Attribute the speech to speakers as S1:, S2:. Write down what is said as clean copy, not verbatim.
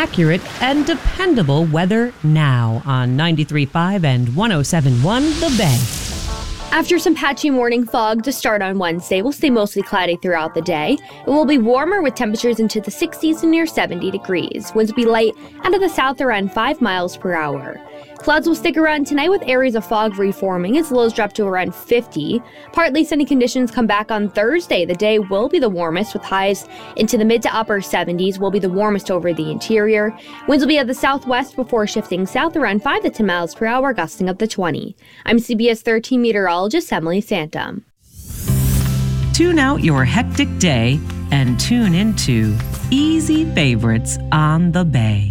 S1: accurate and dependable weather now on 93.5 and 107.1 The Bay.
S2: After some patchy morning fog to start on Wednesday, we'll stay mostly cloudy throughout the day. It will be warmer with temperatures into the 60s and near 70 degrees. Winds will be light out of the south around 5 miles per hour. Clouds will stick around tonight with areas of fog reforming as lows drop to around 50. Partly sunny conditions come back on Thursday. The day will be the warmest with highs into the mid to upper 70s, will be the warmest over the interior. Winds will be at the southwest before shifting south around 5 to 10 miles per hour, gusting up to 20. I'm CBS 13 meteorologist Emily Santum.
S1: Tune out your hectic day and tune into Easy Favorites on the Bay.